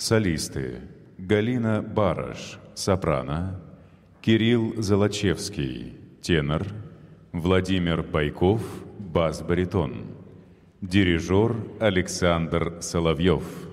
Солисты: Галина Бараш, сопрано; Кирилл Золочевский, тенор; Владимир Байков, бас-баритон; дирижер Александр Соловьев.